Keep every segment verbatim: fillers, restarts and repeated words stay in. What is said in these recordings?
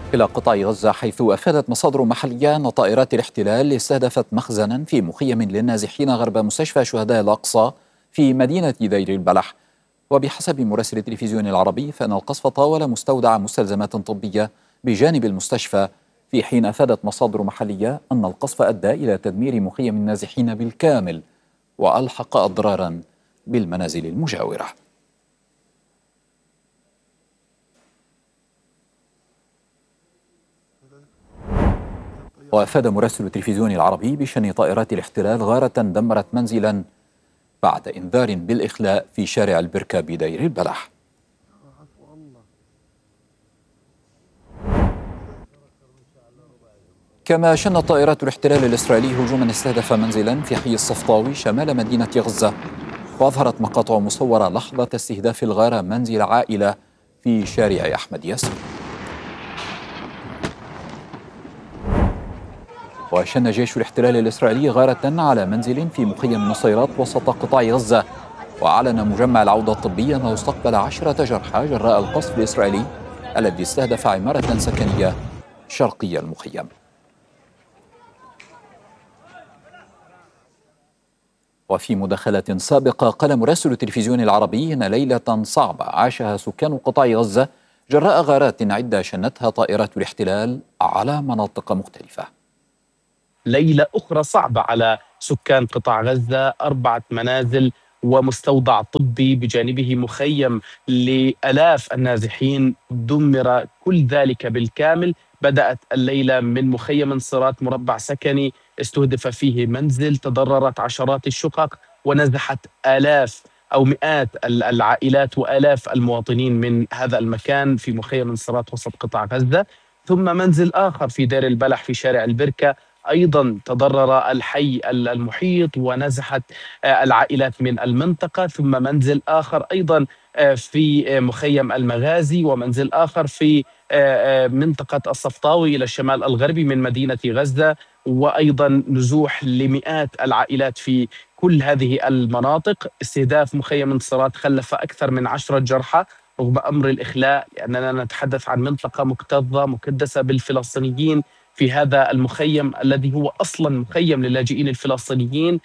إلى قطاع غزة، حيث أفادت مصادر محلية أن طائرات الاحتلال استهدفت مخزنا في مخيم للنازحين غرب مستشفى شهداء الأقصى في مدينة دير البلح. وبحسب مراسل التلفزيون العربي، فإن القصف طاول مستودع مستلزمات طبية بجانب المستشفى، في حين أفادت مصادر محلية أن القصف أدى إلى تدمير مخيم النازحين بالكامل وألحق أضرارا بالمنازل المجاورة. وأفاد مراسل التلفزيون العربي بشأن طائرات الاحتلال غارة دمرت منزلا بعد إنذار بالإخلاء في شارع البركة بدير البلح. كما شنت طائرات الاحتلال الإسرائيلي هجوما استهدف منزلا في حي الصفطاوي شمال مدينة غزة، وأظهرت مقاطع مصورة لحظة استهداف الغارة منزل عائلة في شارع أحمد ياسين. وشن جيش الاحتلال الإسرائيلي غارة على منزل في مخيم نصيرات وسط قطاع غزة، وأعلن مجمع العودة الطبي أنه استقبل عشرة جرحى جراء القصف الإسرائيلي الذي استهدف عمارة سكنية شرقي المخيم. وفي مداخلة سابقة، قال مراسل التلفزيون العربي إن ليلة صعبة عاشها سكان قطاع غزة جراء غارات عدة شنتها طائرات الاحتلال على مناطق مختلفة. ليلة أخرى صعبة على سكان قطاع غزة، أربعة منازل ومستودع طبي بجانبه مخيم لآلاف النازحين دمر كل ذلك بالكامل. بدأت الليلة من مخيم صرات، مربع سكني استهدف فيه منزل، تضررت عشرات الشقق ونزحت آلاف أو مئات العائلات وآلاف المواطنين من هذا المكان في مخيم صرات وسط قطاع غزة. ثم منزل آخر في دير البلح في شارع البركة، أيضا تضرر الحي المحيط ونزحت العائلات من المنطقة. ثم منزل آخر أيضا في مخيم المغازي، ومنزل آخر في منطقة الصفطاوي إلى الشمال الغربي من مدينة غزة، وأيضا نزوح لمئات العائلات في كل هذه المناطق. استهداف مخيم صرات خلف أكثر من عشرة جرحى رغم أمر الإخلاء، لأننا نتحدث عن منطقة مكتظة مكدسة بالفلسطينيين في هذا المخيم الذي هو أصلا مخيم للاجئين الفلسطينيين،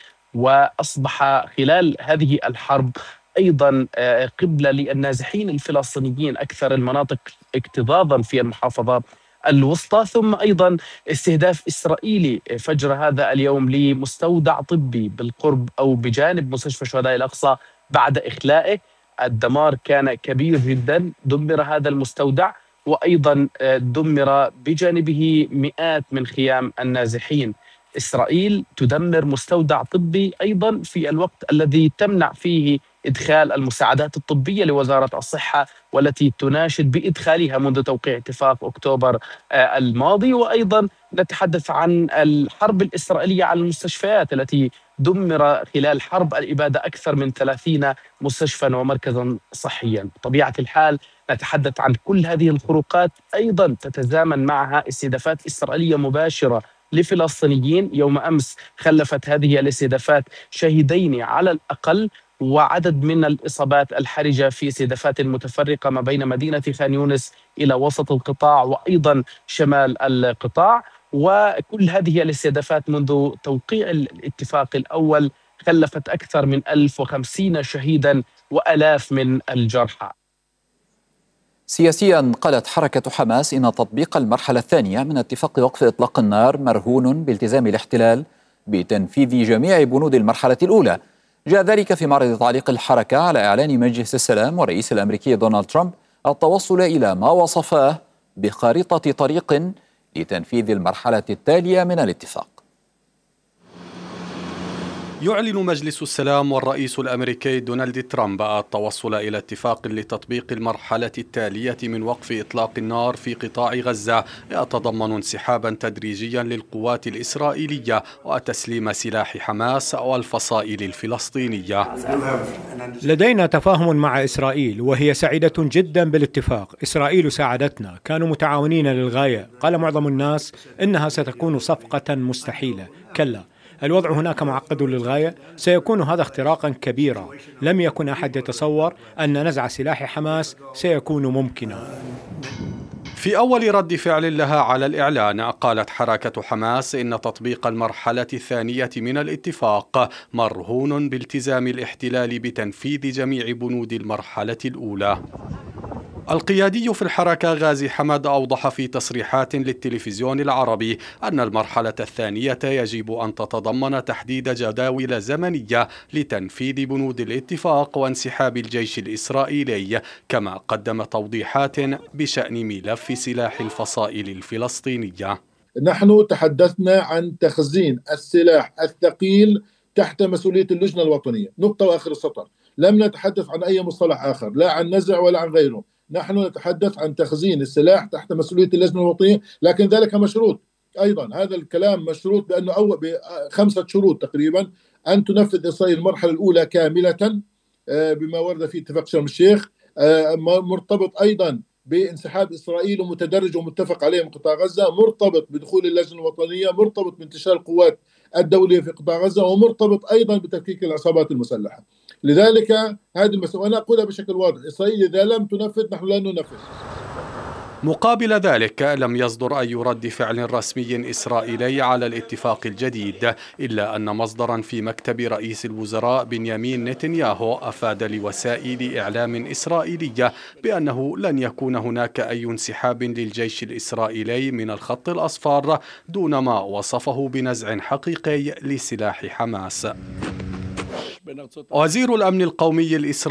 وأصبح خلال هذه الحرب أيضا قبلة للنازحين الفلسطينيين، أكثر المناطق اكتظاظا في المحافظات الوسطى. ثم أيضا استهداف إسرائيلي فجر هذا اليوم لمستودع طبي بالقرب أو بجانب مستشفى شهداء الأقصى بعد إخلائه. الدمار كان كبير جدا، دمر هذا المستودع وأيضا دمر بجانبه مئات من خيام النازحين. إسرائيل تدمر مستودع طبي أيضا في الوقت الذي تمنع فيه إدخال المساعدات الطبية لوزارة الصحة، والتي تناشد بإدخالها منذ توقيع اتفاق أكتوبر الماضي. وأيضا نتحدث عن الحرب الإسرائيلية على المستشفيات التي دمر خلال حرب الإبادة أكثر من ثلاثين مستشفى ومركزا صحيا. بطبيعة الحال نتحدث عن كل هذه الخروقات أيضا تتزامن معها استهدافات إسرائيلية مباشرة لفلسطينيين. يوم أمس خلفت هذه الاستهدافات شهيدين على الأقل، وعدد من الإصابات الحرجة في استهدافات متفرقة ما بين مدينة خان يونس إلى وسط القطاع وأيضا شمال القطاع. وكل هذه الاستهدافات منذ توقيع الاتفاق الأول خلفت أكثر من ألف وخمسين شهيدا وألاف من الجرحى. سياسيا، قالت حركة حماس إن تطبيق المرحلة الثانية من اتفاق وقف إطلاق النار مرهون بالتزام الاحتلال بتنفيذ جميع بنود المرحلة الأولى. جاء ذلك في معرض تعليق الحركة على إعلان مجلس السلام والرئيس الأمريكي دونالد ترامب التوصل إلى ما وصفاه بخارطة طريق لتنفيذ المرحلة التالية من الاتفاق. يعلن مجلس السلام والرئيس الأمريكي دونالد ترامب التوصل إلى اتفاق لتطبيق المرحلة التالية من وقف إطلاق النار في قطاع غزة، يتضمن انسحابا تدريجيا للقوات الإسرائيلية وتسليم سلاح حماس والفصائل الفلسطينية. لدينا تفاهم مع إسرائيل وهي سعيدة جدا بالاتفاق. إسرائيل ساعدتنا، كانوا متعاونين للغاية. قال معظم الناس إنها ستكون صفقة مستحيلة. كلا، الوضع هناك معقد للغاية. سيكون هذا اختراقا كبيرا. لم يكن أحد يتصور أن نزع سلاح حماس سيكون ممكنا. في أول رد فعل لها على الإعلان، قالت حركة حماس إن تطبيق المرحلة الثانية من الاتفاق مرهون بالتزام الاحتلال بتنفيذ جميع بنود المرحلة الأولى. القيادي في الحركة غازي حمد أوضح في تصريحات للتلفزيون العربي أن المرحلة الثانية يجب أن تتضمن تحديد جداول زمنية لتنفيذ بنود الاتفاق وانسحاب الجيش الإسرائيلي، كما قدم توضيحات بشأن ملف سلاح الفصائل الفلسطينية. نحن تحدثنا عن تخزين السلاح الثقيل تحت مسؤولية اللجنة الوطنية، نقطة وآخر السطر. لم نتحدث عن أي مصطلح آخر، لا عن نزع ولا عن غيره. نحن نتحدث عن تخزين السلاح تحت مسؤولية اللجنة الوطنية، لكن ذلك مشروط أيضا. هذا الكلام مشروط بأنه أول بخمسة شروط تقريبا: أن تنفذ إسرائيل المرحلة الأولى كاملة بما ورد في اتفاق شرم الشيخ، مرتبط أيضا بانسحاب إسرائيل ومتدرج ومتفق عليه من قطاع غزة، مرتبط بدخول اللجنة الوطنية، مرتبط بانتشار القوات الدولية في قطاع غزة، ومرتبط أيضا بتفكيك العصابات المسلحة. لذلك هذه المسألة أنا أقولها بشكل واضح: إسرائيل إذا لم تنفذ نحن لا ننفذ. مقابل ذلك لم يصدر أي رد فعل رسمي إسرائيلي على الاتفاق الجديد، إلا أن مصدرا في مكتب رئيس الوزراء بنيامين نتنياهو أفاد لوسائل إعلام إسرائيلية بأنه لن يكون هناك أي انسحاب للجيش الإسرائيلي من الخط الأصفر دون ما وصفه بنزع حقيقي لسلاح حماس. وزير الأمن القومي الإسرائيلي